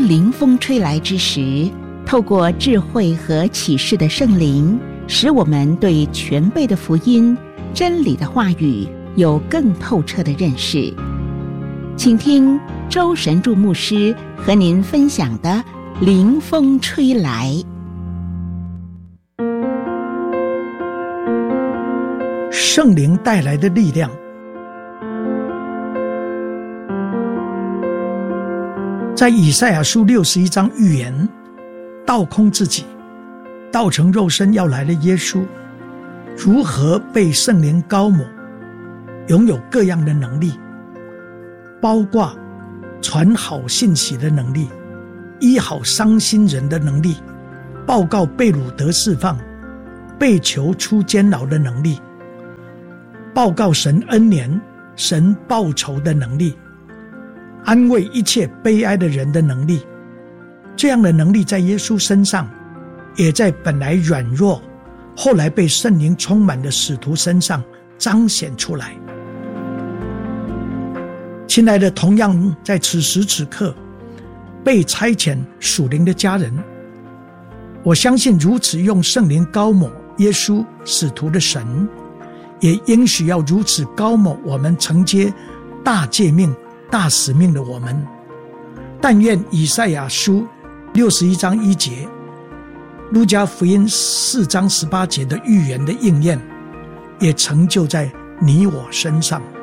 灵风吹来之时，透过智慧和启示的圣灵，使我们对全备的福音、真理的话语有更透彻的认识。请听周神助牧师和您分享的灵风吹来。 圣灵带来的力量。在以赛亚书61章预言，倒空自己，道成肉身要来的耶稣，如何被圣灵膏抹，拥有各样的能力，包括传好信息的能力，医好伤心人的能力，报告被掳得释放，被囚出监牢的能力，报告神恩年、神报仇的能力，安慰一切悲哀的人的能力。这样的能力在耶稣身上，也在本来软弱后来被圣灵充满的使徒身上彰显出来。亲爱的，同样在此时此刻被差遣属灵的家人，我相信如此用圣灵膏抹耶稣使徒的神，也应许要如此膏抹我们承接大诫命、大使命的我们。但愿以赛亚书61章1节、路加福音4章18节的预言的应验，也成就在你我身上。